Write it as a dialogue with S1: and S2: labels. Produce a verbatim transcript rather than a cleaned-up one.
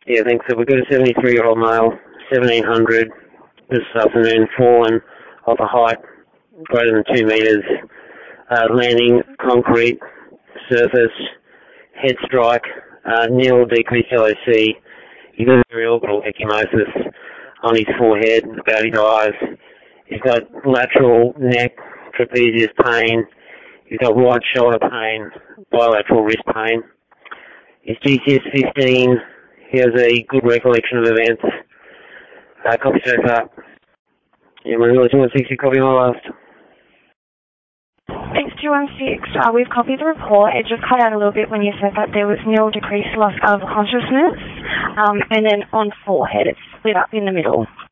S1: Yeah, thanks. So we've got a seventy-three-year-old male, seventeen hundred, this afternoon, fallen off a height greater than two metres, uh, landing concrete, surface, head strike, uh, nil decreased L O C. He's got periorbital ecchymosis on his forehead, about his eyes. He's got lateral neck, trapezius pain. He's got right shoulder pain, bilateral wrist pain. His G C S fifteen. He has a good recollection of events. Uh, copy so far. Yeah, my village one sixty, copy my last.
S2: Thanks, two one six. Uh, we've copied the report. It just cut out a little bit when you said that there was nil decreased loss of consciousness, um, and then on forehead, it's split up in the middle.